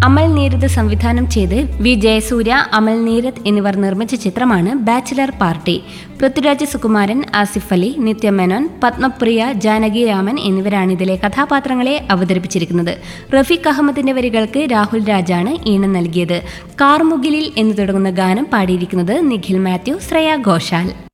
അമൽ നീരദ് സംവിധാനം ചെയ്ത് വി ജയസൂര്യ, അമൽ നീരദ് എന്നിവർ നിർമ്മിച്ച ചിത്രമാണ് ബാച്ചിലർ പാർട്ടി. പൃഥ്വിരാജ് സുകുമാരൻ, ആസിഫ് അലി, നിത്യമേനോൻ, പത്മപ്രിയ, ജാനകി രാമൻ എന്നിവരാണ് ഇതിലെ കഥാപാത്രങ്ങളെ അവതരിപ്പിച്ചിരിക്കുന്നത്. റഫീഖ് അഹമ്മദിന്റെ വരികൾക്ക് രാഹുൽ രാജാണ് ഈണം നൽകിയത്. കാർമുകിലിൽ എന്ന് തുടങ്ങുന്ന ഗാനം പാടിയിരിക്കുന്നത് നിഖിൽ മാത്യു, ശ്രേയ ഘോഷാൽ.